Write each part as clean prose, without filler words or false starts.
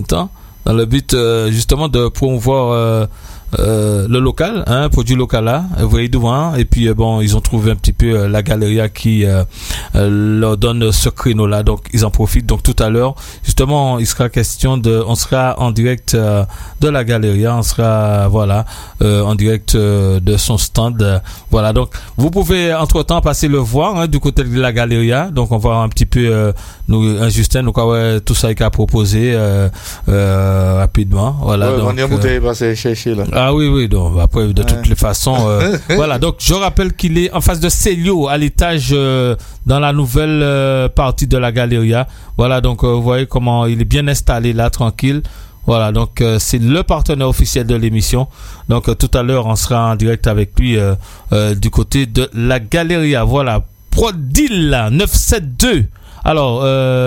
temps, dans le but justement de promouvoir le local, produit local là, vous voyez devant, et puis ils ont trouvé un petit peu la Galeria qui leur donne ce créneau là, donc ils en profitent. Donc tout à l'heure, justement, il sera question on sera en direct de la Galeria, on sera en direct de son stand, voilà. Donc vous pouvez entre temps passer le voir du côté de la Galeria, donc on va un petit peu Justin, donc tout ça qu'il a proposé rapidement, voilà. Donc, on y a bouteille passer chercher là. Ah oui, donc après de toutes les façons, voilà. Donc je rappelle qu'il est en face de Célio, à l'étage dans la nouvelle partie de la Galeria. Voilà, donc vous voyez comment il est bien installé là, tranquille. Voilà, donc c'est le partenaire officiel de l'émission. Donc tout à l'heure on sera en direct avec lui du côté de la Galeria. Voilà, Prodil 972. Alors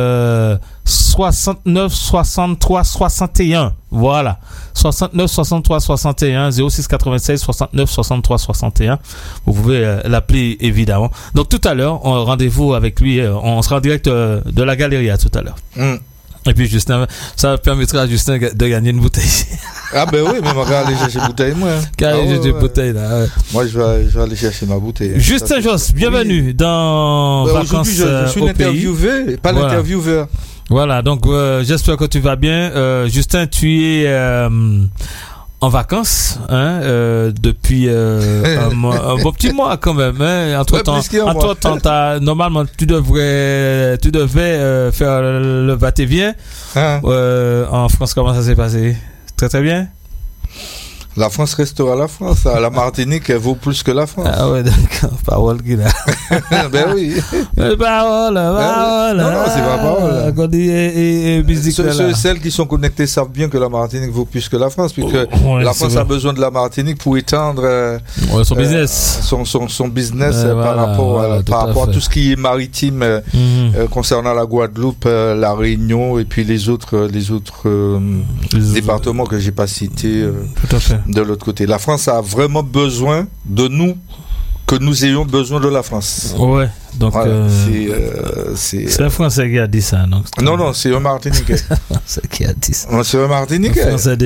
69 63 61. Voilà. 69 63 61 06 96 69 63 61. Vous pouvez l'appeler évidemment. Donc tout à l'heure, on rendez-vous avec lui, on sera en direct de la Galeria tout à l'heure. Et puis Justin, ça permettra à Justin de gagner une bouteille. Ah ben oui, mais on va aller chercher une bouteille moi. Une bouteille là. Ouais. Moi je vais aller chercher ma bouteille. Justin Josse, bienvenue dans Vacances je suis l'interviewé, pas l'intervieweur. Voilà, donc j'espère que tu vas bien. Justin, tu es en vacances depuis un bon petit mois quand même. Entre temps, normalement tu devais faire le va-et-vient. En France, comment ça s'est passé? Très très bien. La France restera la France. La Martinique, elle vaut plus que la France. Ah ouais, d'accord. Parole qu'il a. Ben oui. Parole. Non, c'est pas parole. Quand celles qui sont connectées savent bien que la Martinique vaut plus que la France, puisque la France a besoin de la Martinique pour étendre son business. Son business par rapport à tout ce qui est maritime concernant la Guadeloupe, la Réunion et puis les autres départements que j'ai pas cités. Tout à fait. De l'autre côté, la France a vraiment besoin de nous, que nous ayons besoin de la France. Ouais, donc voilà, c'est un Français qui a dit ça, non? Non, c'est un Martiniquais. C'est un Français qui a dit ça. C'est un Martiniquais.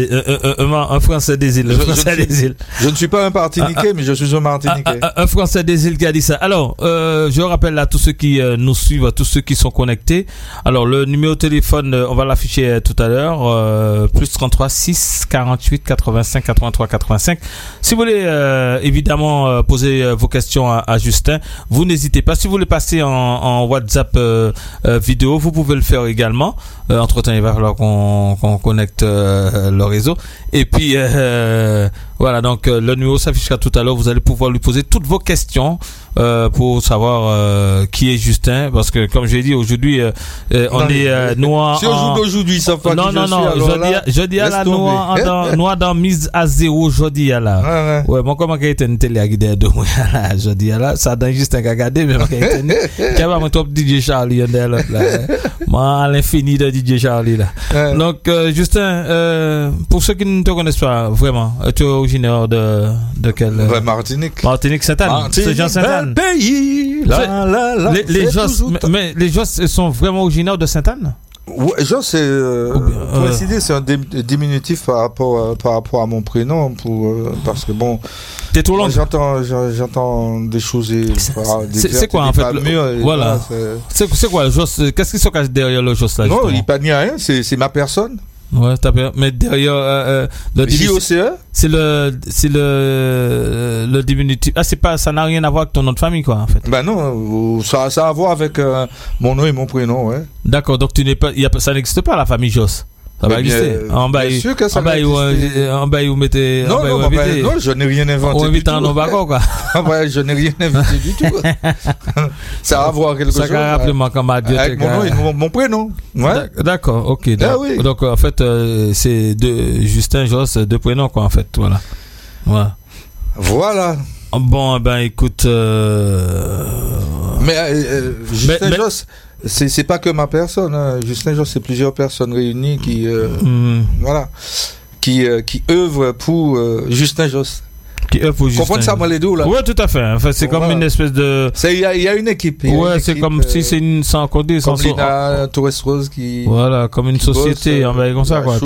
Un Français des îles. Je ne suis pas un Martiniquais, mais je suis un Martiniquais. Un Français des îles qui a dit ça. Alors, je rappelle à tous ceux qui nous suivent, à tous ceux qui sont connectés. Alors, le numéro de téléphone, on va l'afficher tout à l'heure. Plus 33 6 48 85 83 85. Si vous voulez évidemment poser vos questions à Justin, vous n'hésitez pas. Si vous voulez passer en WhatsApp vidéo, vous pouvez le faire également. Entre-temps, il va falloir qu'on connecte le réseau. Et puis, voilà, donc le numéro s'affichera tout à l'heure. Vous allez pouvoir lui poser toutes vos questions pour savoir qui est Justin. Parce que, comme je l'ai dit, aujourd'hui, on est noir. Si aujourd'hui, ils savent pas qui je dis à la noir dans mise à zéro, je dis à la. Ouais, moi, comment qu'il y a une télé à guider de moi, je dis à la. Ça donne Justin qui a gardé, mais qu'il y a une. Qui a mon top DJ Charlie, moi, à l'infini de DJ Charlie, là. Donc, Justin, pour ceux qui ne te connaissent pas, vraiment, tu es originaire de quel? Martinique. Martinique, Sainte-Anne. C'est Jean Sainte-Anne. Pays. Mais les Joss sont vraiment originaires de Sainte-Anne? Ouais, genre pour décider, c'est un diminutif par rapport à mon prénom parce que bon, t'es trop long. J'entends des choses. C'est quoi en fait? Voilà. C'est quoi le Joss? Qu'est-ce qui se cache derrière le Joss là? Non, il pas ni rien. C'est ma personne. Ouais, mais derrière le JOCE, c'est le diminutif. Ah, c'est pas, ça n'a rien à voir avec ton nom de famille, quoi, en fait. Ben non, ça a à voir avec mon nom et mon prénom, ouais. D'accord, donc ça n'existe pas la famille Joss. Ça va exister. Bien sûr que ça va exister. En bas, vous mettez. Non, je n'ai rien inventé. On invite un Novaco, quoi. Je n'ai rien inventé du tout. Ça a à voir quelque chose. Ça a rappelé comme adieu. Avec mon nom et mon prénom. Ouais. D'accord, ok. Oui. Donc, en fait, c'est Justin Joss, deux prénoms, quoi, en fait. Voilà. Bon, ben, écoute. Mais Justin Joss. C'est pas que ma personne, hein. Justin Joss, c'est plusieurs personnes réunies qui œuvrent pour Justin Joss. Qui œuvre au Justin. Comprendre ça, moi, les deux, là. Ouais, tout à fait. Enfin, c'est comme une espèce de. Il y a une équipe. Ouais, c'est comme si c'est une, sans coder, comme Lina Torres Rose qui. Voilà, comme une société, comme ça, quoi.